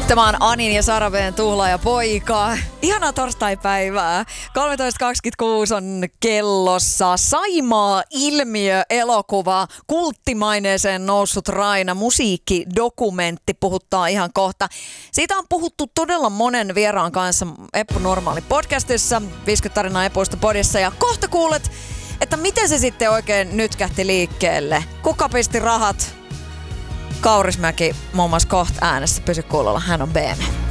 Tämä on Anin ja Sarabeen tuhlaaja poika. Ihanaa torstaipäivää. 13.26 on kellossa. Saimaa-ilmiö-elokuva. Kulttimaineeseen noussut Raina. Musiikkidokumentti puhuttaa ihan kohta. Siitä on puhuttu todella monen vieraan kanssa Eppu Normaali podcastissa, 50 tarinaa Epuista podissa. Ja kohta kuulet, että miten se sitten oikein nytkähti liikkeelle. Kuka pisti rahat? Kaurismäki muun muassa kohta äänessä. Pysy kuulolla, hän on BM.